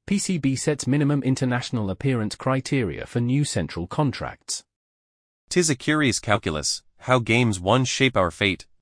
PCB sets minimum international appearance criteria for new central contracts. 'Tis a curious calculus, how games one shape our fate.